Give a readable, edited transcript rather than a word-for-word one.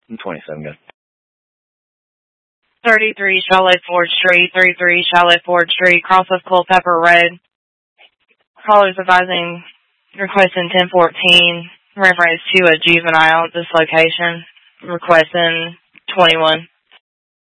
I'm 27, good. 33 Charlotte Ford Street, 33 Charlotte Ford Street, cross of Culpeper Road. Callers advising requesting 1014, reference to a juvenile at this location, requesting 21.